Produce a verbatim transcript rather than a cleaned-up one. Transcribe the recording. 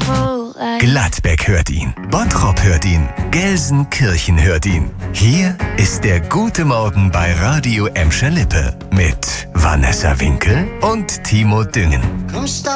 Gladbeck hört ihn, Bottrop hört ihn, Gelsenkirchen hört ihn. Hier ist der Gute Morgen bei Radio Emscher Lippe mit Vanessa Winkel und Timo Düngen. Come stop